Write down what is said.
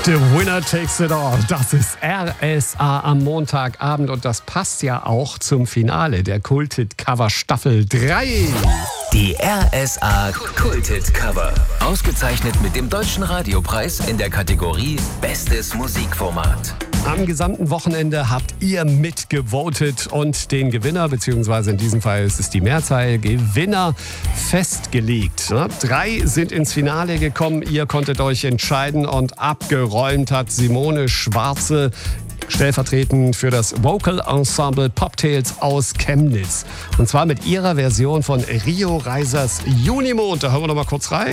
The Winner Takes It All. Das ist RSA am Montagabend und das passt ja auch zum Finale der Kulthit Cover Staffel 3. Die RSA Kulthit Cover. Ausgezeichnet mit dem Deutschen Radiopreis in der Kategorie Bestes Musikformat. Am gesamten Wochenende habt ihr mitgevotet und den Gewinner, beziehungsweise in diesem Fall ist es die Mehrzahl, Gewinner festgelegt. 3 sind ins Finale gekommen, ihr konntet euch entscheiden und abgeräumt hat Simone Schwarze, stellvertretend für das Vocal Ensemble Poptails aus Chemnitz. Und zwar mit ihrer Version von Rio Reisers Junimond. Da hören wir noch mal kurz rein.